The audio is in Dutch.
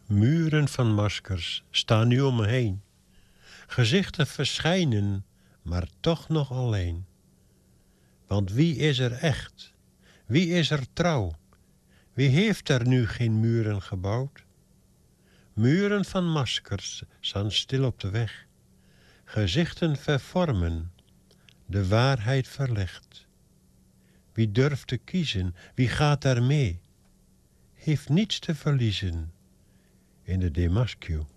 Muren van maskers staan nu om me heen. Gezichten verschijnen, maar toch nog alleen. Want wie is er echt? Wie is er trouw? Wie heeft er nu geen muren gebouwd? Muren van maskers staan stil op de weg. Gezichten vervormen, de waarheid verlegt. Wie durft te kiezen, wie gaat daar mee? Heeft niets te verliezen in de Damascus